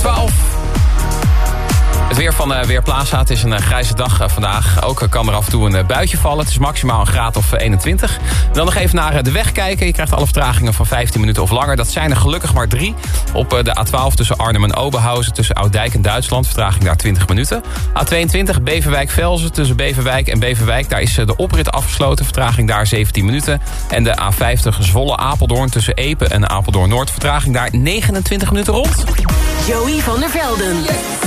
12. Het weer van Weerplaza. Het is een grijze dag vandaag. Ook kan er af en toe een buitje vallen. Het is maximaal een graad of 21. Dan nog even naar de weg kijken. Je krijgt alle vertragingen van 15 minuten of langer. Dat zijn er gelukkig maar 3. Op de A12 tussen Arnhem en Oberhausen. Tussen Ouddijk en Duitsland. Vertraging daar 20 minuten. A22 Beverwijk-Velzen. Tussen Beverwijk en Beverwijk. Daar is de oprit afgesloten. Vertraging daar 17 minuten. En de A50 Zwolle-Apeldoorn. Tussen Epe en Apeldoorn-Noord. Vertraging daar 29 minuten rond. Joey van der Velden.